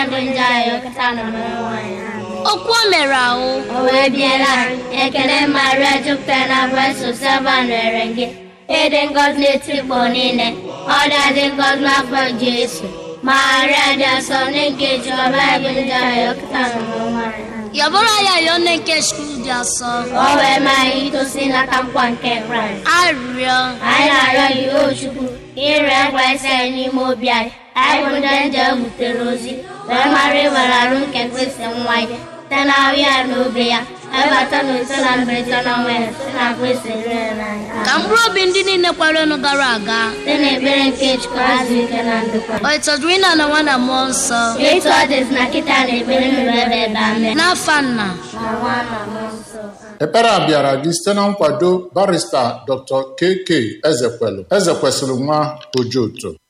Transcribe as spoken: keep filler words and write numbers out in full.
bụ nje anyị ọkata na nwanyị. Okwu o mere ahụ. O wee biela ekele Maria jupụtara na Grace Sava nwere gị. Ịdị ngọzi n'etikpọ niile. Ọ dị ngọzi n'afọ Jesu. Maria dị asọ n'ike Jehova bụ nje anyị ọkata na nwanyị. Yabụrụ ya yọọ nke Chukwu dị asọ. O wee mee anyị itosi n'aka nkwa nke Kraịst. Arịrịọ. Anyị na-arịọ gị o Chukwu ire ngwa isi anyị n'ime obi anyị. Anyị bụ ndị nje butere ozi wee mara ịwere arụ nke Kristi nwa ya site na ahụ ya na obi ya ebata na ise na mberede na ọnwa ya site na Kristi rere n'anya. Ka mkpụrụ obi ndị niile kwerenụ gara aga site n'ekpere nke Chukwu azụ ike na ndokwa. O ịtọdụrụ ịna na nwa na mmụọ nsọ. Etu ọ dịzi na kịta na ekpere nụrụ ebe ebe amen. N'afa Nna na Nwa na Mmụọ Nsọ. Ekpere a bịara gị site na nkwado Barrister Doctor K K Ezekwelu Ezekwesili nwa Ojoto.